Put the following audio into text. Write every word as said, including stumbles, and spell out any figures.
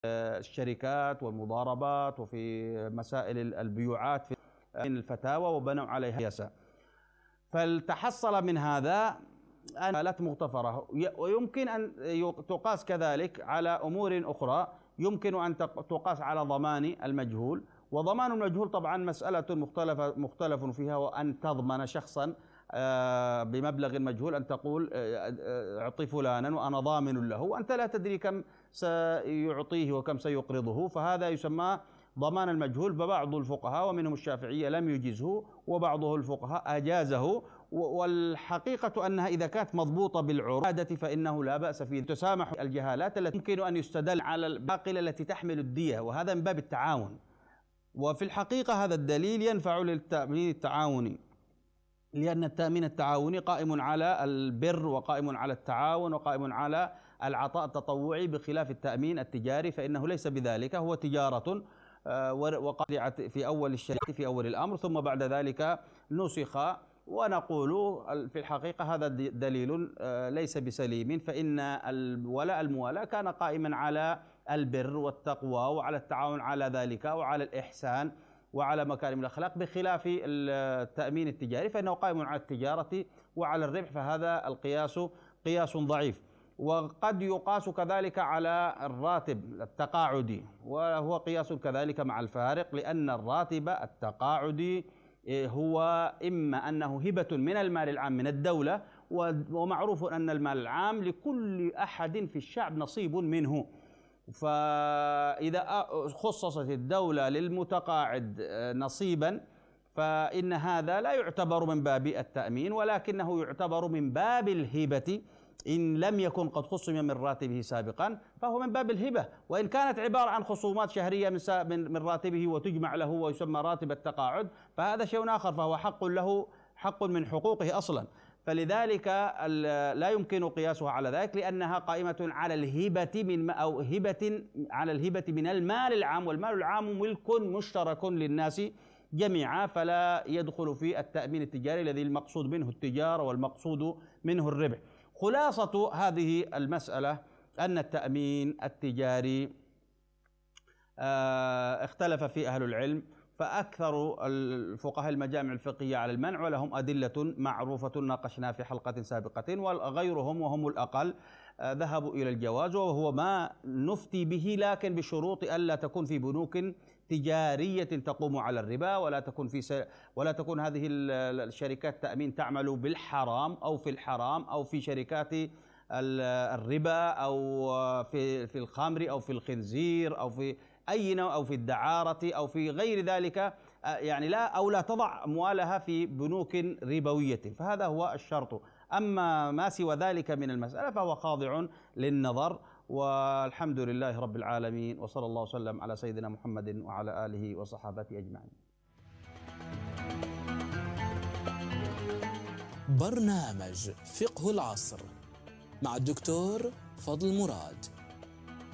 الشركات والمضاربات وفي مسائل البيوعات في الفتاوى وبنوا عليها قياسا. فالتحصل من هذا آلات مغتفرة، ويمكن أن تقاس كذلك على أمور أخرى. يمكن أن تقاس على ضمان المجهول، وضمان المجهول طبعا مسألة مختلفة مختلف فيها، وأن تضمن شخصا بمبلغ مجهول، أن تقول اعطي فلانا وأنا ضامن له وأنت لا تدري كم سيعطيه وكم سيقرضه، فهذا يسمى ضمان المجهول. فبعض الفقهاء ومنهم الشافعية لم يجزه، وبعضه الفقهاء أجازه. والحقيقة أنها إذا كانت مضبوطة بالعرادة فإنه لا بأس فيه. تسامح الجهالات التي يمكن أن يستدل على الباقلة التي تحمل الدية، وهذا من باب التعاون. وفي الحقيقة هذا الدليل ينفع للتأمين التعاوني، لأن التأمين التعاوني قائم على البر وقائم على التعاون وقائم على العطاء التطوعي، بخلاف التأمين التجاري فإنه ليس بذلك، هو تجارة وقعت في أول الشريعة في أول الأمر، ثم بعد ذلك نسخ. ونقول في الحقيقة هذا دليل ليس بسليم، فإن الولاء الموالاة كان قائما على البر والتقوى وعلى التعاون على ذلك وعلى الإحسان وعلى مكارم الأخلاق، بخلاف التأمين التجاري فإنه قائم على التجارة وعلى الربح، فهذا القياس قياس ضعيف. وقد يقاس كذلك على الراتب التقاعدي، وهو قياس كذلك مع الفارق، لأن الراتب التقاعدي هو إما أنه هبة من المال العام من الدولة، ومعروف أن المال العام لكل أحد في الشعب نصيب منه. فإذا خصصت الدولة للمتقاعد نصيبا فإن هذا لا يعتبر من باب التأمين، ولكنه يعتبر من باب الهبة. إن لم يكن قد خصم من راتبه سابقا فهو من باب الهبة، وإن كانت عبارة عن خصومات شهرية من من راتبه وتجمع له ويسمى راتب التقاعد فهذا شيء آخر، فهو حق له، حق من حقوقه أصلا. فلذلك لا يمكن قياسها على ذلك، لأنها قائمة على الهبة من أو هبة على الهبة من المال العام، والمال العام ملك مشترك للناس جميعا، فلا يدخل في التأمين التجاري الذي المقصود منه التجارة والمقصود منه الربح. خلاصة هذه المسألة أن التأمين التجاري اختلف فيه أهل العلم، فأكثر الفقهاء المجامع الفقهية على المنع، ولهم أدلة معروفة ناقشناها في حلقة سابقة، وغيرهم وهم الأقل ذهبوا إلى الجواز، وهو ما نفتي به، لكن بشروط ألا تكون في بنوك تجارية تقوم على الربا، ولا تكون في س... ولا تكون هذه الشركات التأمين تعمل بالحرام أو في الحرام أو في شركات الربا أو في في الخمر أو في الخنزير أو في أي نوع أو في الدعارة أو في غير ذلك، يعني لا أو لا تضع أموالها في بنوك ربوية، فهذا هو الشرط. أما ما سوى ذلك من المسألة فهو خاضع للنظر. والحمد لله رب العالمين، وصلى الله وسلم على سيدنا محمد وعلى آله وصحابته أجمعين. برنامج فقه العصر مع الدكتور فضل مراد.